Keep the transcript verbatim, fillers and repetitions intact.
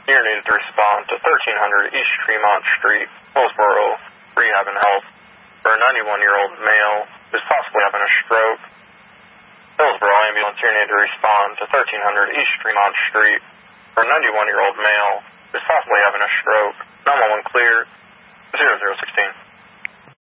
You're needed to respond to thirteen hundred East Tremont Street, Hillsboro, Rehab and Health, for a ninety-one-year-old male who's possibly having a stroke. Hillsboro ambulance, you're needed to respond to thirteen hundred East Tremont Street, for a ninety-one-year-old male who's possibly having a stroke. nine one one clear, zero zero one six.